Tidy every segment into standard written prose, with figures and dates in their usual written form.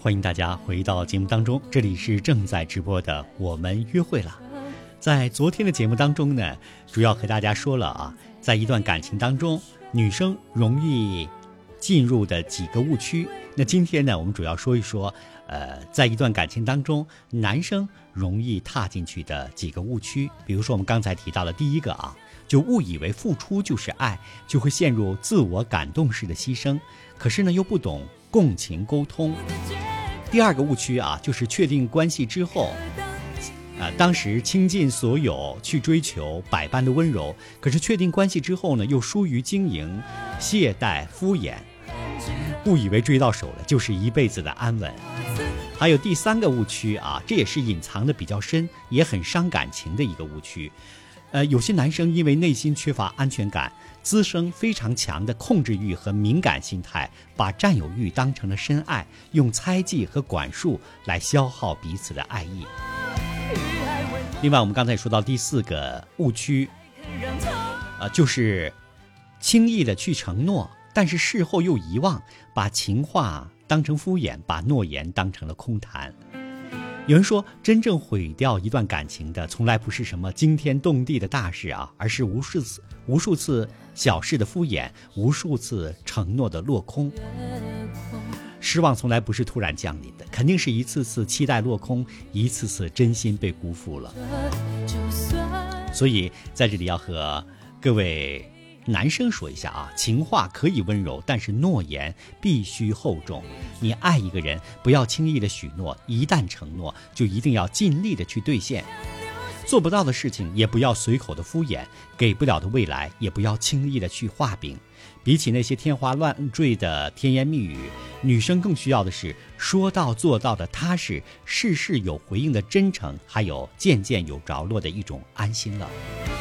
欢迎大家回到节目当中，这里是正在直播的我们约会了。在昨天的节目当中呢，主要和大家说了啊，在一段感情当中，女生容易进入的几个误区。那今天呢，我们主要说一说在一段感情当中，男生容易踏进去的几个误区。比如说我们刚才提到的第一个啊，就误以为付出就是爱，就会陷入自我感动式的牺牲，可是呢又不懂共情沟通。第二个误区啊，就是确定关系之后当时倾尽所有去追求百般的温柔，可是确定关系之后呢，又疏于经营，懈怠敷衍，误以为追到手了就是一辈子的安稳。还有第三个误区啊，这也是隐藏的比较深，也很伤感情的一个误区。有些男生因为内心缺乏安全感，滋生非常强的控制欲和敏感心态，把占有欲当成了深爱，用猜忌和管束来消耗彼此的爱意。另外我们刚才说到第四个误区就是轻易的去承诺，但是事后又遗忘，把情话当成敷衍，把诺言当成了空谈。有人说，真正毁掉一段感情的从来不是什么惊天动地的大事啊，而是无数次小事的敷衍，无数次承诺的落空。失望从来不是突然降临的，肯定是一次次期待落空，一次次真心被辜负了。所以在这里要和各位男生说一下啊，情话可以温柔，但是诺言必须厚重。你爱一个人，不要轻易的许诺，一旦承诺就一定要尽力的去兑现。做不到的事情也不要随口的敷衍，给不了的未来也不要轻易的去画饼。比起那些天花乱坠的甜言蜜语，女生更需要的是说到做到的踏实，事事有回应的真诚，还有渐渐有着落的一种安心了。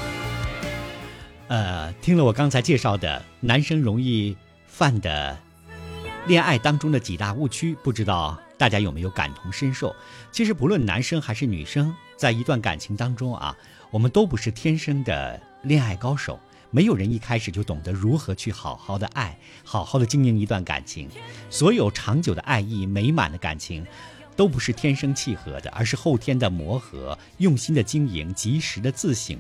听了我刚才介绍的男生容易犯的恋爱当中的几大误区，不知道大家有没有感同身受？其实不论男生还是女生，在一段感情当中啊，我们都不是天生的恋爱高手，没有人一开始就懂得如何去好好的爱，好好的经营一段感情。所有长久的爱意，美满的感情都不是天生契合的，而是后天的磨合，用心的经营，及时的自省，